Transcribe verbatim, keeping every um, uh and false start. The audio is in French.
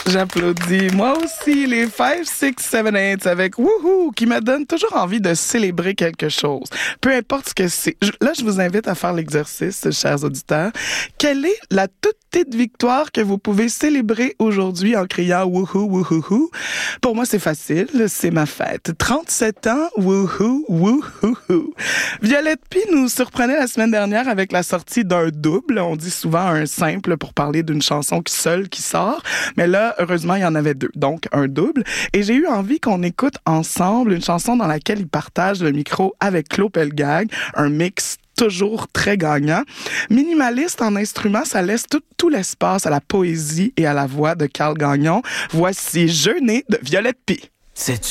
J'applaudis. Moi aussi, les five, six, seven, eight avec Wouhou qui me donne toujours envie de célébrer quelque chose. Peu importe ce que c'est. Là, je vous invite à faire l'exercice, chers auditeurs. Quelle est la toute petite victoire que vous pouvez célébrer aujourd'hui en criant Wouhou, wouhou? Pour moi, c'est facile. C'est ma fête. trente-sept ans, wouhou, wouhou. Violette Py nous surprenait la semaine dernière avec la sortie d'un double. On dit souvent un simple pour parler d'une chanson qui seule qui sort. Mais là, heureusement, il y en avait deux, donc un double. Et j'ai eu envie qu'on écoute ensemble une chanson dans laquelle il partage le micro avec Claude Pelgag, un mix toujours très gagnant. Minimaliste en instruments, ça laisse tout, tout l'espace à la poésie et à la voix de Carl Gagnon. Voici Jeûner de Violette Py. C'est